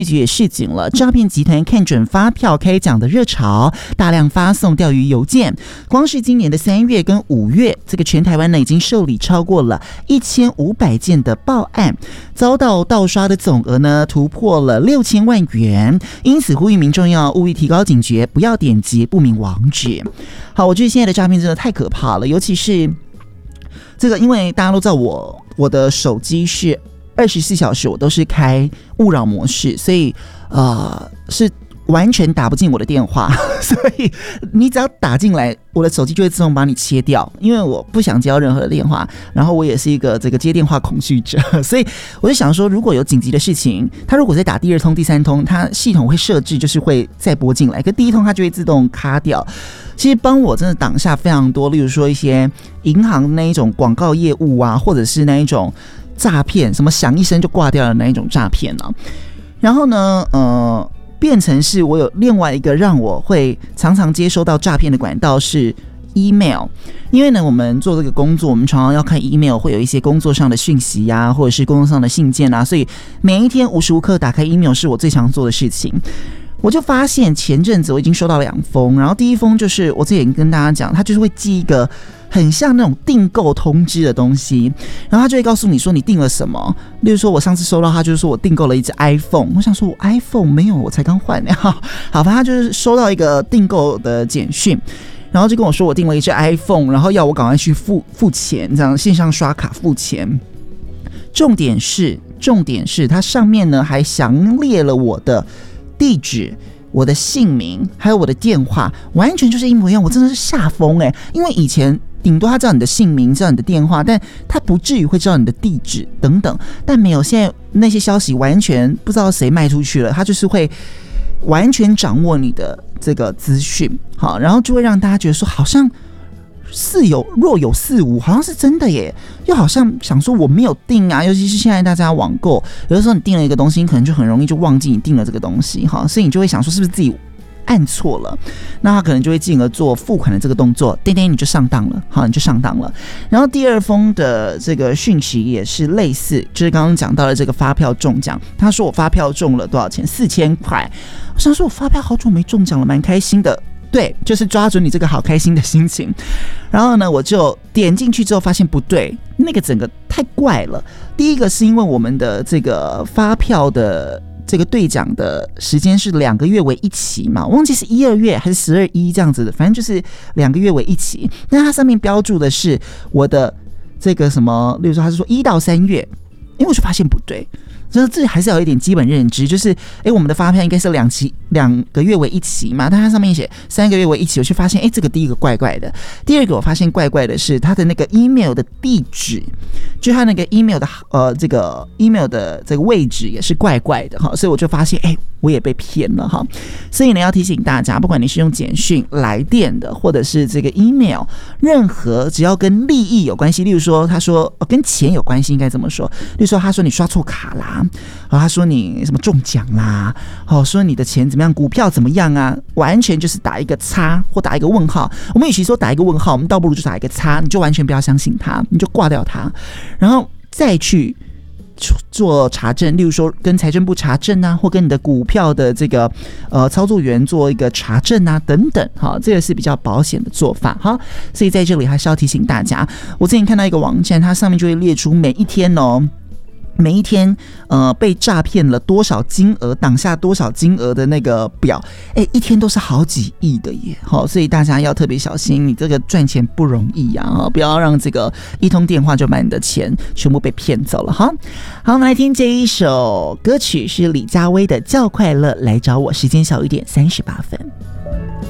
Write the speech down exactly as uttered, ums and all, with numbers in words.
局也示警了，诈骗集团看准发票开奖的热潮，大量发送钓鱼邮件。光是今年的三月跟五月，这个全台湾呢已经受理超过了一千五百件的报案，遭到盗刷的总额呢突破了六千万元。因此呼吁民众要务必提高警觉，不要点击不明网址。好，我觉得现在的诈骗真的太可怕了，尤其是这个，因为大家都知道我我的手机是二十四小时我都是开勿扰模式，所以呃是完全打不进我的电话，所以你只要打进来，我的手机就会自动把你切掉，因为我不想接到任何的电话，然后我也是一个这个接电话恐惧者，所以我就想说，如果有紧急的事情，他如果再打第二通、第三通，他系统会设置就是会再拨进来，可第一通他就会自动卡掉。其实帮我真的挡下非常多，例如说一些银行那一种广告业务啊，或者是那一种诈骗，什么响一声就挂掉的那一种诈骗啊。然后呢，呃。变成是我有另外一个让我会常常接收到诈骗的管道是 email， 因为呢我们做这个工作，我们常常要看 email， 会有一些工作上的讯息啊，或者是工作上的信件啊，所以每一天无时无刻打开 email 是我最常做的事情。我就发现前阵子我已经收到两封，然后第一封就是我之前跟大家讲，他就是会寄一个很像那种订购通知的东西，然后他就会告诉你说你订了什么。例如说我上次收到他就是说我订购了一只 iPhone， 我想说我 iPhone 没有，我才刚换呀。好，反正他就是收到一个订购的简讯，然后就跟我说我订了一只 iPhone， 然后要我赶快去付付钱，这样线上刷卡付钱。重点是重点是它上面呢还详列了我的地址、我的姓名还有我的电话，完全就是一模一样，我真的是吓疯哎！因为以前顶多他知道你的姓名，知道你的电话，但他不至于会知道你的地址等等。但没有，现在那些消息完全不知道谁卖出去了，他就是会完全掌握你的这个资讯，好，然后就会让大家觉得说好像似有若有似无，好像是真的耶，又好像想说我没有订啊。尤其是现在大家网购，有的时候你订了一个东西，你可能就很容易就忘记你订了这个东西，哈，所以你就会想说是不是自己按错了，那他可能就会进而做付款的这个动作，叮叮你就上当了，好，你就上当了。然后第二封的这个讯息也是类似，就是刚刚讲到的这个发票中奖，他说我发票中了多少钱？四千块。我想说我发票好久没中奖了，蛮开心的。对，就是抓准你这个好开心的心情。然后呢，我就点进去之后发现不对，那个整个太怪了。第一个是因为我们的这个发票的这个兑奖的时间是两个月为一期嘛，我忘记是一二月还是十二一这样子的，反正就是两个月为一期。但它上面标注的是我的这个什么，例如说它是说一到三月，因为我就发现不对。所以这还是要有一点基本认知，就是哎，我们的发票应该是两期两个月为一期嘛，但它上面写三个月为一期，我就发现哎，这个第一个怪怪的。第二个我发现怪怪的是它的那个 email 的地址，就它那个 email 的呃这个 email 的这个位置也是怪怪的哈，所以我就发现哎，我也被骗了哈。所以呢，要提醒大家，不管你是用简讯、来电的，或者是这个 email， 任何只要跟利益有关系，例如说他说、哦、跟钱有关系，应该这么说，例如说他说你刷错卡啦。然后他说你什么中奖啦，哦，说你的钱怎么样，股票怎么样啊，完全就是打一个叉或打一个问号。我们与其说打一个问号，我们倒不如就打一个叉，你就完全不要相信他，你就挂掉他，然后再去做查证，例如说跟财政部查证啊，或跟你的股票的这个呃操作员做一个查证啊，等等，好，这个是比较保险的做法哈。所以在这里还是要提醒大家，我之前看到一个网站，它上面就会列出每一天哦。每一天，呃，被诈骗了多少金额，挡下多少金额的那个表，哎，一天都是好几亿的耶，好，所以大家要特别小心，你这个赚钱不容易啊，不要让这个一通电话就把你的钱全部被骗走了哈。好，我们来听这一首歌曲，是李佳薇的《叫快乐来找我》，时间小一点，三十八分。